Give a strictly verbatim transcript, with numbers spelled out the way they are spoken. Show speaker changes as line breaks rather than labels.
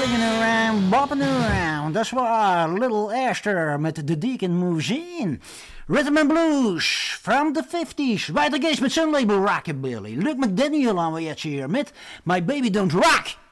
Swinging around, bopping around. Dat is waar. Little Esther met The Deacon Moves In. Rhythm and Blues from the fifties. Weiter geht's met zijn label Rockabilly. Luke McDaniel aan we jetzt hier met My Baby Don't Rock.